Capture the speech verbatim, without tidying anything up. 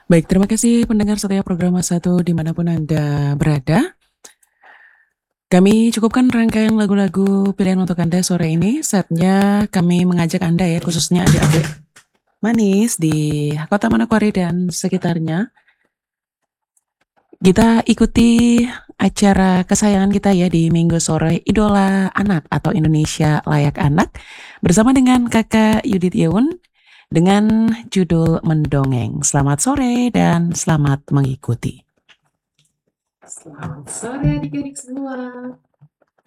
Baik, terima kasih pendengar setia program satu dimanapun Anda berada. Kami cukupkan rangkaian lagu-lagu pilihan untuk Anda sore ini. Saatnya kami mengajak Anda ya, khususnya adik-adik manis di Kota Manokwari dan sekitarnya. Kita ikuti acara kesayangan kita ya di Minggu sore, Idola Anak atau Indonesia Layak Anak, bersama dengan Kakak Yudit Yeun dengan judul Mendongeng. Selamat sore dan selamat mengikuti. Selamat sore adik-adik semua.